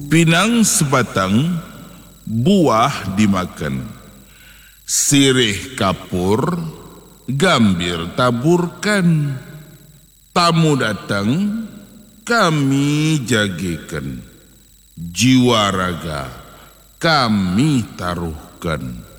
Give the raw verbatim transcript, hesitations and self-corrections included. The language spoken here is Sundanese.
Pinang sebatang buah dimakan, sirih kapur gambir taburkan. Tamu datang kami jagikan, jiwa raga kami taruhkan.